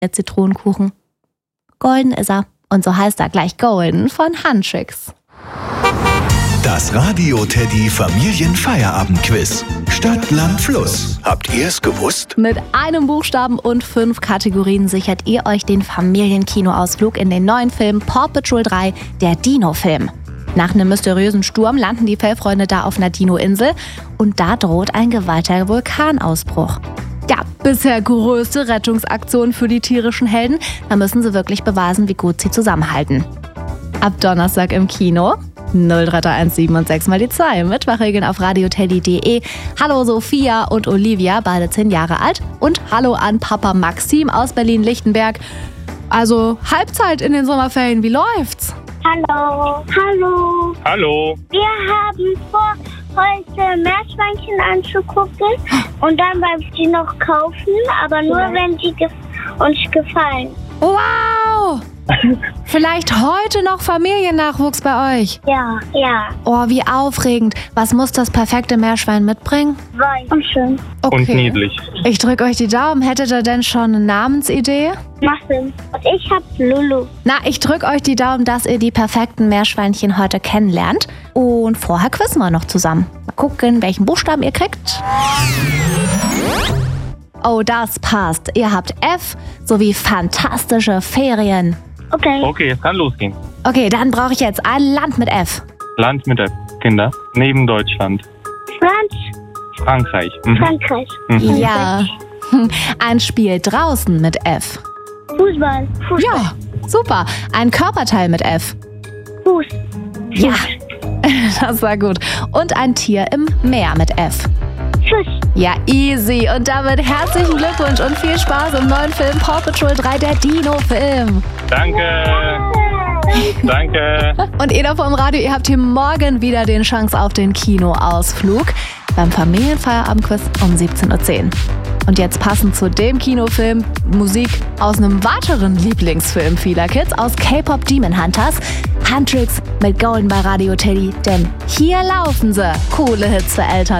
der Zitronenkuchen. Golden ist er. Und so heißt er gleich Golden von Huntrix. Das Radio Teddy Familienfeierabendquiz. Stadt, Land, Fluss. Habt ihr es gewusst? Mit einem Buchstaben und 5 Kategorien sichert ihr euch den Familienkinoausflug in den neuen Film Paw Patrol 3, der Dino-Film. Nach einem mysteriösen Sturm landen die Fellfreunde da auf einer Dino-Insel und da droht ein gewaltiger Vulkanausbruch. Ja, bisher größte Rettungsaktion für die tierischen Helden. Da müssen sie wirklich beweisen, wie gut sie zusammenhalten. Ab Donnerstag im Kino. 03317 und 6 mal die 2. Mitmachregeln auf radioteddy.de. Hallo Sophia und Olivia, beide 10 Jahre alt. Und hallo an Papa Maxim aus Berlin-Lichtenberg. Also Halbzeit in den Sommerferien, wie läuft's? Hallo. Hallo. Hallo. Wir haben vor, heute Meerschweinchen anzugucken und dann beim sie noch kaufen, aber nur wenn sie uns gefallen. Wow! Vielleicht heute noch Familiennachwuchs bei euch? Ja. Oh, wie aufregend. Was muss das perfekte Meerschwein mitbringen? Weiß. Und schön. Okay. Und niedlich. Ich drücke euch die Daumen. Hättet ihr denn schon eine Namensidee? Muffin. Und ich hab Lulu. Na, ich drücke euch die Daumen, dass ihr die perfekten Meerschweinchen heute kennenlernt. Und vorher quizzen wir noch zusammen. Mal gucken, welchen Buchstaben ihr kriegt. Oh, das passt. Ihr habt F sowie fantastische Ferien. Okay. Es kann losgehen. Okay, dann brauche ich jetzt ein Land mit F. Land mit der Kinder. Neben Deutschland. Frankreich. Frankreich. Ja. Ein Spiel draußen mit F. Fußball. Ja, super. Ein Körperteil mit F. Fuß. Ja, das war gut. Und ein Tier im Meer mit F. Fisch. Ja, easy. Und damit herzlichen Glückwunsch und viel Spaß im neuen Film Paw Patrol 3, der Dino-Film. Danke. Und ihr da vor dem Radio, ihr habt hier morgen wieder den Chance auf den Kinoausflug beim Familienfeierabendquiz um 17:10 Uhr. Und jetzt passend zu dem Kinofilm Musik aus einem weiteren Lieblingsfilm vieler Kids, aus K-Pop Demon Hunters, Huntrix mit Golden bei Radio Teddy. Denn hier laufen sie. Coole Hits für Eltern.